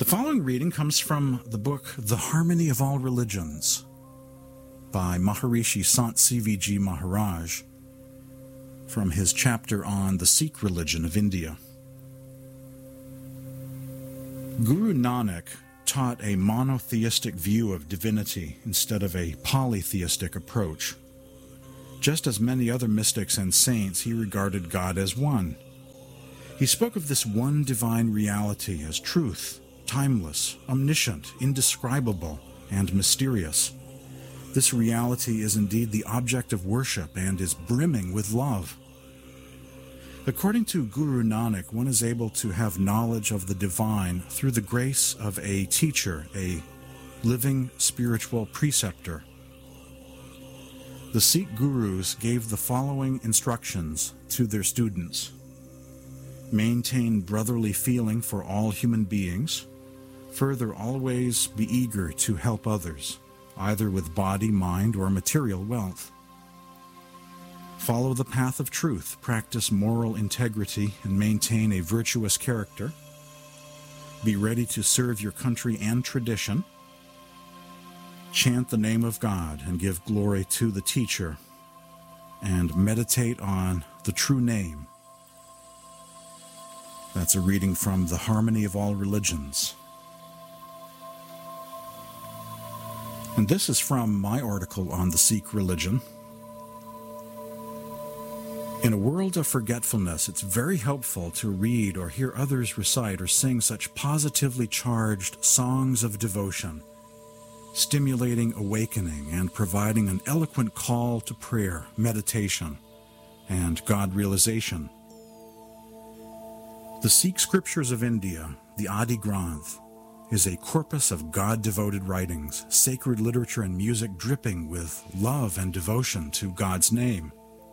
following reading comes from the book The Harmony of All Religions by Maharishi Sant CVG Maharaj, from his chapter on the Sikh religion of India. Guru Nanak taught a monotheistic view of divinity instead of a polytheistic approach. Just as many other mystics and saints, he regarded God as one. He spoke of this one divine reality as truth, timeless, omniscient, indescribable, and mysterious. This reality is indeed the object of worship and is brimming with love. According to Guru Nanak, one is able to have knowledge of the divine through the grace of a teacher, a living spiritual preceptor. The Sikh gurus gave the following instructions to their students. Maintain brotherly feeling for all human beings. Further, always be eager to help others, either with body, mind, or material wealth. Follow the path of truth, practice moral integrity, and maintain a virtuous character. Be ready to serve your country and tradition. Chant the name of God and give glory to the teacher, and meditate on the true name. That's a reading from The Harmony of All Religions. And this is from my article on the Sikh religion. In a world of forgetfulness, it's very helpful to read or hear others recite or sing such positively charged songs of devotion, stimulating awakening and providing an eloquent call to prayer, meditation, and God realization. The Sikh scriptures of India, the Adi Granth, is a corpus of God-devoted writings, sacred literature and music dripping with love and devotion to God's name.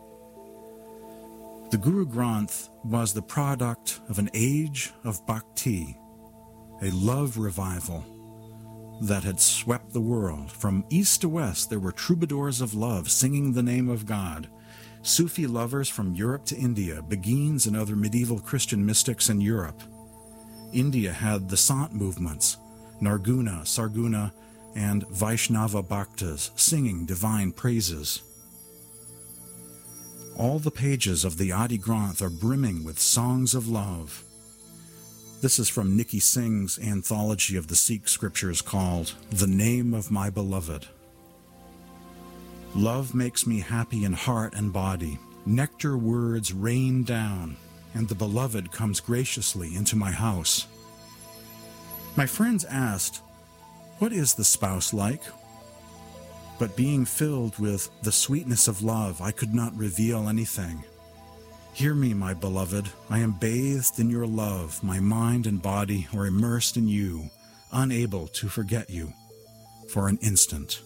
The Guru Granth was the product of an age of bhakti, a love revival that had swept the world. From east to west, there were troubadours of love singing the name of God, Sufi lovers from Europe to India, Beguines and other medieval Christian mystics in Europe. India had the Sant movements, Narguna, Sarguna, and Vaishnava Bhaktas singing divine praises. All the pages of the Adi Granth are brimming with songs of love. This is from Nikki Singh's anthology of the Sikh scriptures called The Name of My Beloved. Love makes me happy in heart and body. Nectar words rain down, and the beloved comes graciously into my house. My friends asked, "What is the spouse like?" But being filled with the sweetness of love, I could not reveal anything. Hear me, my beloved. I am bathed in your love. My mind and body are immersed in you, unable to forget you for an instant.